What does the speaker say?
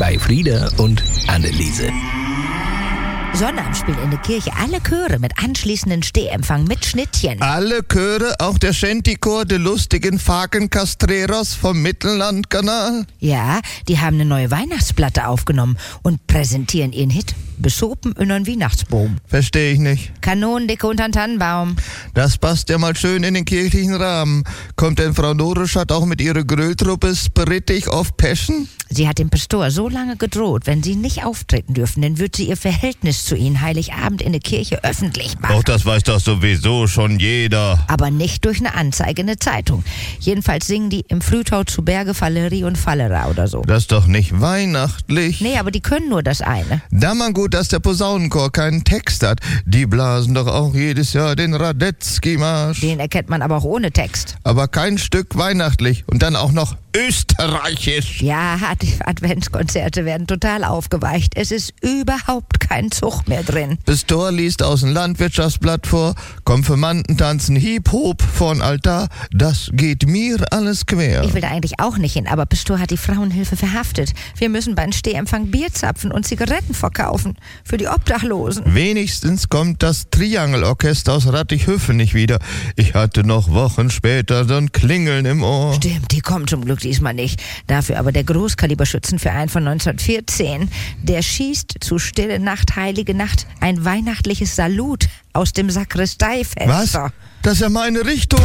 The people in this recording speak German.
bei Frieda und Anneliese. Sonnabend spielt in der Kirche alle Chöre mit anschließenden Stehempfang mit Schnittchen. Alle Chöre, auch der Shantychor der lustigen Fakencastreros vom Mittellandkanal? Ja, die haben eine neue Weihnachtsplatte aufgenommen und präsentieren ihren Hit Besopen in einen Weihnachtsbaum. Verstehe ich nicht. Kanonendicke untern Tannenbaum. Das passt ja mal schön in den kirchlichen Rahmen. Kommt denn Frau Noreschat auch mit ihrer Grilltruppe Sprittig auf Passion? Sie hat dem Pastor so lange gedroht, wenn sie nicht auftreten dürfen, dann wird sie ihr Verhältnis zu ihnen Heiligabend in der Kirche öffentlich machen. Auch das weiß doch sowieso schon jeder. Aber nicht durch eine Anzeige in der Zeitung. Jedenfalls singen die im Frühtau zu Berge, Valerie und Fallera oder so. Das ist doch nicht weihnachtlich. Nee, aber die können nur das eine. Da mal gut, dass der Posaunenchor keinen Text hat. Die blasen doch auch jedes Jahr den Radetzky-Marsch. Den erkennt man aber auch ohne Text. Aber kein Stück weihnachtlich. Und dann auch noch österreichisch. Ja, die Adventskonzerte werden total aufgeweicht. Es ist überhaupt kein Zug mehr drin. Pastor liest aus dem Landwirtschaftsblatt vor, Konfirmanden tanzen Hip-Hop vorn Altar. Das geht mir alles quer. Ich will da eigentlich auch nicht hin, aber Pastor hat die Frauenhilfe verhaftet. Wir müssen beim Stehempfang Bier zapfen und Zigaretten verkaufen. Für die Obdachlosen. Wenigstens kommt das Triangelorchester aus Rattichhöfe nicht wieder. Ich hatte noch Wochen später so ein Klingeln im Ohr. Stimmt, die kommen zum Glück diesmal nicht. Dafür aber der Großkaliberschützenverein von 1914. Der schießt zu Stille Nacht, Heilige Nacht ein weihnachtliches Salut aus dem Sakristeifenster. Was? Das ist ja meine Richtung.